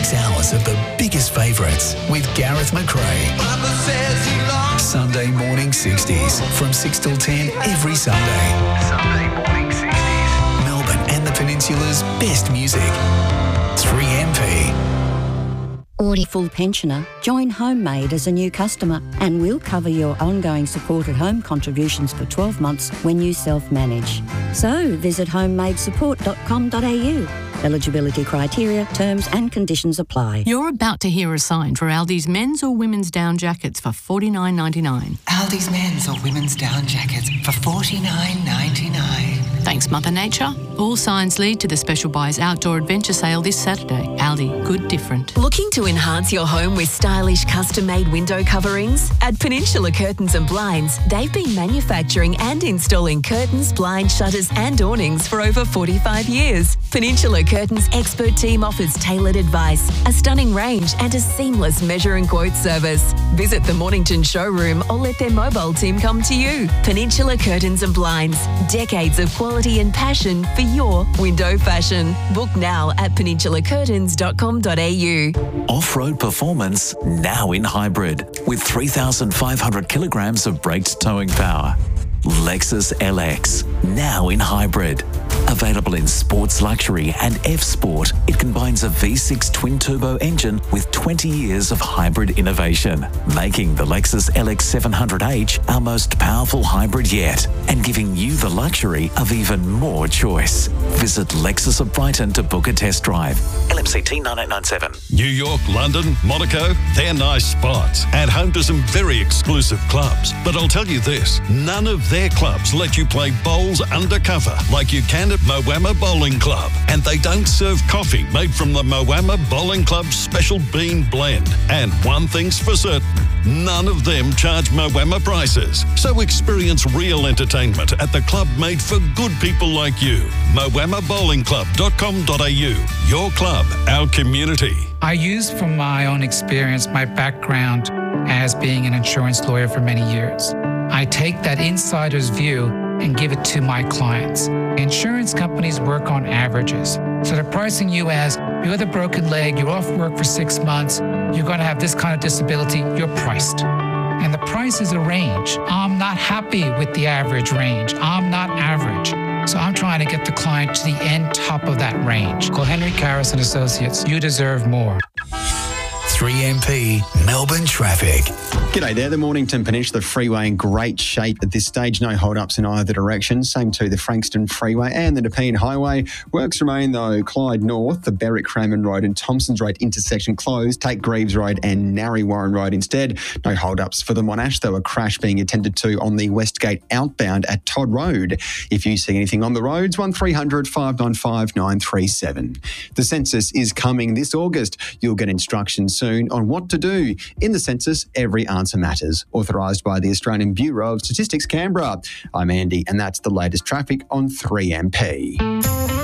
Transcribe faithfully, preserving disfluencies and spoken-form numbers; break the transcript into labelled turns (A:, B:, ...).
A: Six hours of the biggest favourites with Gareth McRae. Sunday morning sixties from six till ten every Sunday. Sunday morning sixties. Melbourne and the Peninsula's best music. three M P.
B: Audi Full Pensioner, join Homemade as a new customer and we'll cover your ongoing support at home contributions for twelve months when you self-manage. So visit homemade support dot com dot a u. Eligibility criteria, terms and conditions apply.
C: You're about to hear a sign for Aldi's men's or women's down jackets for forty-nine ninety-nine.
D: Aldi's men's or women's down jackets for forty-nine ninety-nine.
C: Thanks, Mother Nature. All signs lead to the Special Buys Outdoor Adventure Sale this Saturday. Aldi, good different.
E: Looking to enhance your home with stylish custom-made window coverings? At Peninsula Curtains and Blinds, they've been manufacturing and installing curtains, blinds, shutters and awnings for over forty-five years. Peninsula Curtains' expert team offers tailored advice, a stunning range and a seamless measure and quote service. Visit the Mornington showroom or let their mobile team come to you. Peninsula Curtains and Blinds, decades of quality and passion for your window fashion. Book now at peninsula curtains dot com dot a u.
F: Off-road performance now in hybrid with three thousand five hundred kilograms of braked towing power. Lexus L X, now in hybrid. Available in Sports Luxury and F Sport, it combines a V six twin-turbo engine with twenty years of hybrid innovation, making the Lexus L X seven hundred H our most powerful hybrid yet, and giving you the luxury of even more choice. Visit Lexus of Brighton to book a test drive. L M C T nine eight nine seven.
G: New York, London, Monaco, they're nice spots and home to some very exclusive clubs. But I'll tell you this, none of their clubs let you play bowls undercover like you can at Moama Bowling Club. And they don't serve coffee made from the Moama Bowling Club's special bean blend. And one thing's for certain, none of them charge Moama prices. So experience real entertainment at the club made for good people like you. moama bowling club dot com dot a u. Your club, our community.
H: I use from my own experience, my background as being an insurance lawyer for many years. I take that insider's view and give it to my clients. Insurance companies work on averages. So they're pricing you as, you have a broken leg, you're off work for six months, you're going to have this kind of disability, you're priced. And the price is a range. I'm not happy with the average range. I'm not average. So I'm trying to get the client to the end top of that range. Call Henry Karras and Associates. You deserve more.
A: three M P Melbourne traffic.
I: G'day there. The Mornington Peninsula Freeway in great shape at this stage. No hold-ups in either direction. Same to the Frankston Freeway and the Nepean Highway. Works remain, though. Clyde North, the Berwick-Cramen Road and Thompson's Road intersection closed. Take Greaves Road and Narry Warren Road instead. No hold-ups for the Monash, though. A crash being attended to on the Westgate outbound at Todd Road. If you see anything on the roads, one three hundred five nine five nine three seven. The census is coming this August. You'll get instructions soon on what to do. In the census, every answer matters. Authorised by the Australian Bureau of Statistics, Canberra. I'm Andy, and that's the latest traffic on three M P.